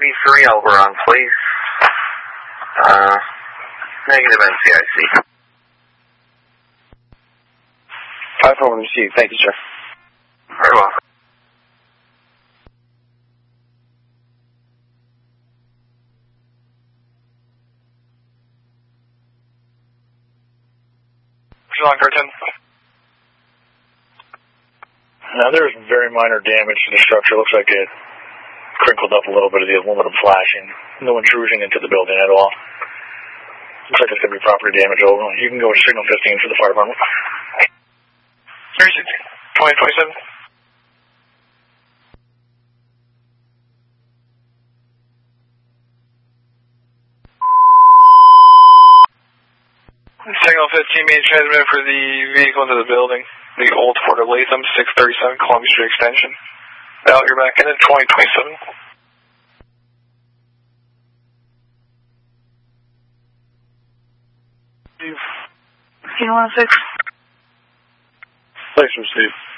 83 Oberon, please. Negative NCIC. 5-4 received. Thank you, sir. Very welcome. Car 10. Now there's very minor damage to the structure. Looks like it crinkled up a little bit of the aluminum flashing. No intrusion into the building at all. Looks like it's going to be property damage over. You can go with signal 15 for the fire department. 2027. Signal 15 main transmitter for the vehicle into the building. The old Ford of Latham, 637 Columbia Street Extension. Out, you're back in at 2027. Steve. 106. Thanks, Steve.